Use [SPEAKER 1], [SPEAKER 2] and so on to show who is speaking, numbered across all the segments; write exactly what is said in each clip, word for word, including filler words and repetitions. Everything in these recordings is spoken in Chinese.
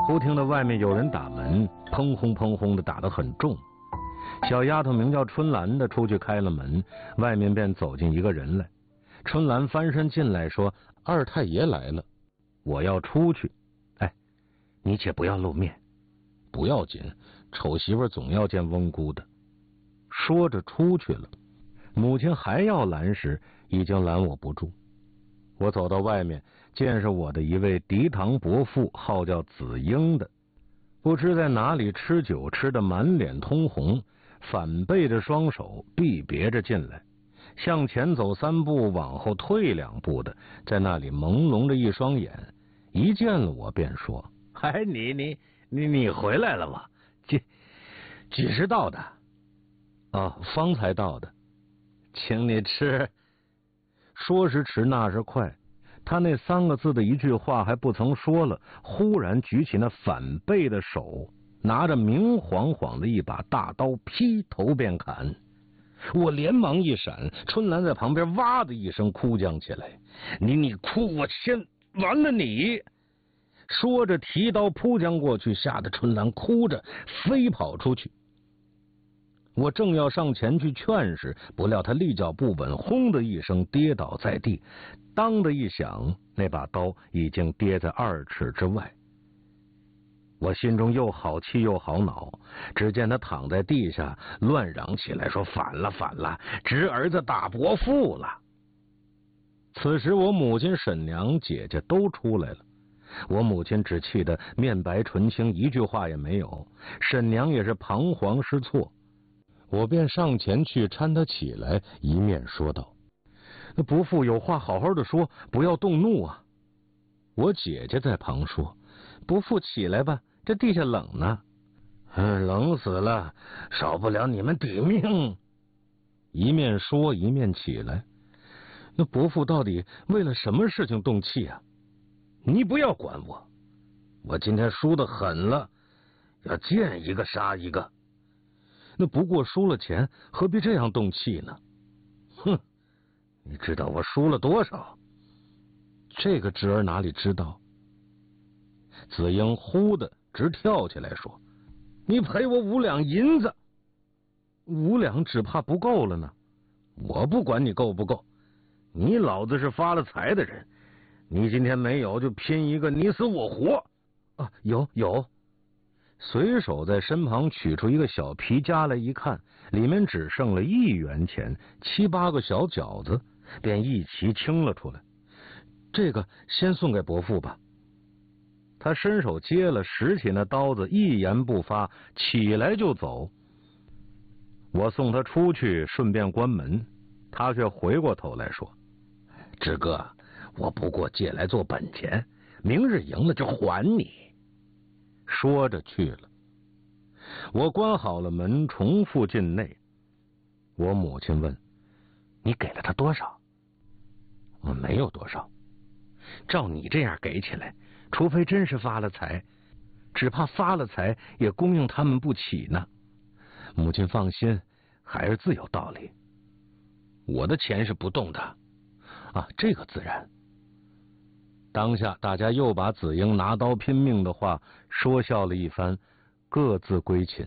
[SPEAKER 1] 忽听到外面有人打门，砰轰砰轰的打得很重。小丫头名叫春兰的出去开了门，外面便走进一个人来。春兰翻身进来说：“二太爷来了，我要出去。”哎，你且不要露面。不要紧，丑媳妇总要见翁姑的。说着出去了。母亲还要拦时，已经拦我不住。我走到外面，见是我的一位嫡堂伯父，号叫子英的，不知在哪里吃酒吃得满脸通红，反背着双手臂别着进来，向前走三步往后退两步的，在那里朦胧着一双眼，一见了我便说：“哎，你你你你回来了吗？几几时到的？”“啊，方才到的。”“请你吃。”说时迟，那时快，他那三个字的一句话还不曾说了，忽然举起那反背的手，拿着明晃晃的一把大刀，劈头便砍。我连忙一闪，春兰在旁边哇的一声哭将起来：“你你哭，我先完了你！”说着提刀扑将过去，吓得春兰哭着飞跑出去。我正要上前去劝时，不料他立脚不稳，轰的一声跌倒在地，当的一响，那把刀已经跌在二尺之外。我心中又好气又好恼，只见他躺在地下乱嚷起来，说：“反了反了，侄儿子打伯父了。”此时我母亲、婶娘、姐姐都出来了。我母亲只气得面白唇青，一句话也没有；婶娘也是彷徨失措。我便上前去搀他起来，一面说道：“那伯父有话好好的说，不要动怒啊。”我姐姐在旁说：“伯父起来吧，这地下冷呢。”“嗯，冷死了，少不了你们抵命。”一面说一面起来。那伯父到底为了什么事情动气啊？你不要管我，我今天输得狠了，要见一个杀一个。那不过输了钱，何必这样动气呢？哼，你知道我输了多少？这个侄儿哪里知道？子英忽的直跳起来说：“你赔我五两银子。”“五两只怕不够了呢。”“我不管你够不够，你老子是发了财的人，你今天没有，就拼一个你死我活。”“啊，有有。”随手在身旁取出一个小皮夹来一看，里面只剩了一元钱，七八个小饺子，便一齐清了出来。“这个先送给伯父吧。”他伸手接了，拾起那刀子，一言不发，起来就走。我送他出去，顺便关门，他却回过头来说：“志哥，我不过借来做本钱，明日赢了就还你。”说着去了。我关好了门，重复进内。我母亲问：“你给了他多少？”“我没有多少。照你这样给起来，除非真是发了财，只怕发了财也供应他们不起呢。母亲放心，孩儿自有道理。我的钱是不动的。啊，这个自然。”当下大家又把子英拿刀拼命的话说笑了一番，各自归寝。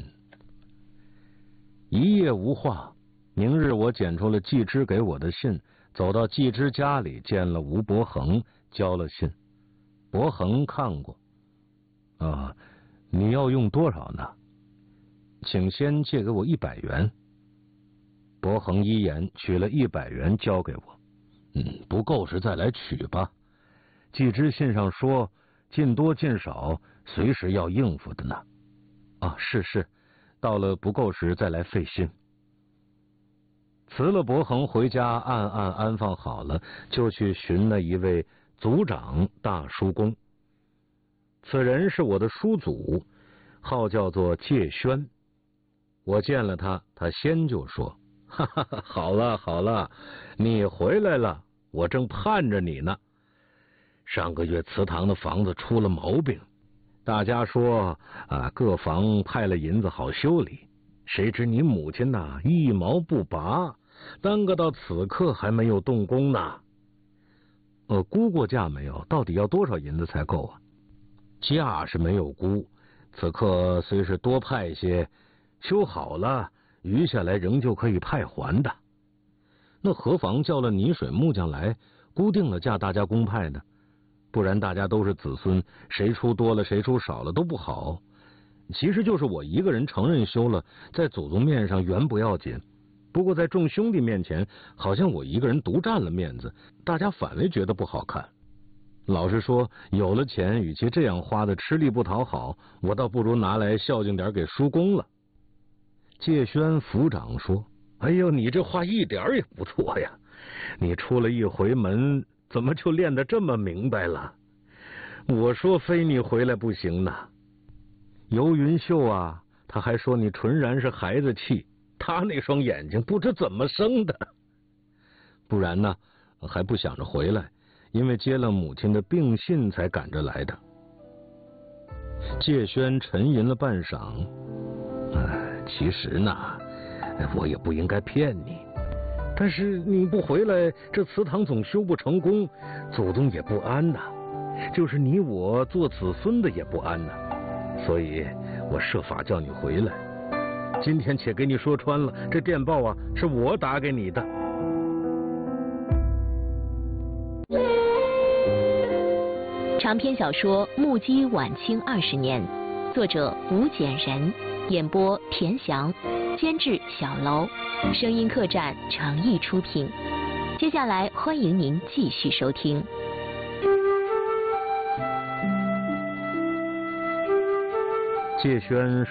[SPEAKER 1] 一夜无话。明日我捡出了季之给我的信，走到季之家里，见了吴伯衡，交了信。伯衡看过。啊，你要用多少呢？请先借给我一百元。伯衡依言，取了一百元交给我。嗯，不够时再来取吧。季之信上说，进多进少，随时要应付的呢。啊，是是，到了不够时再来费心。辞了伯衡回家，暗暗安放好了，就去寻了一位族长大叔公。此人是我的叔祖，号叫做介轩。我见了他，他先就说：“哈哈哈，好了好了，你回来了，我正盼着你呢。上个月祠堂的房子出了毛病，大家说啊，各房派了银子好修理，谁知你母亲呐、啊、一毛不拔，耽搁到此刻还没有动工呢。呃，估过价没有？到底要多少银子才够啊？ 价是没有估，此刻虽是多派些，修好了余下来仍旧可以派还的。那何妨叫了泥水木匠来，估定了价大家公派呢？不然大家都是子孙，谁出多了谁出少了都不好。其实就是我一个人承认修了，在祖宗面上原不要紧，不过在众兄弟面前，好像我一个人独占了面子，大家反为觉得不好看。老实说，有了钱，与其这样花的吃力不讨好，我倒不如拿来孝敬点给叔公了。介轩府长说：“哎呦，你这话一点也不错呀！你出了一回门，怎么就练得这么明白了？我说非你回来不行呢。游云秀啊，他还说你纯然是孩子气，他那双眼睛不知怎么生的。不然呢，还不想着回来，因为接了母亲的病信才赶着来的。”介轩沉吟了半晌，哎，其实呢，我也不应该骗你，但是你不回来，这祠堂总修不成功，祖宗也不安呐，就是你我做子孙的也不安呐，所以我设法叫你回来。今天且给你说穿了，这电报啊是我打给你的。
[SPEAKER 2] 长篇小说《目击晚清二十年》，作者吴简人，演播田翔，监制小楼，声音客栈诚意出品。接下来欢迎您继续收听。
[SPEAKER 1] 介轩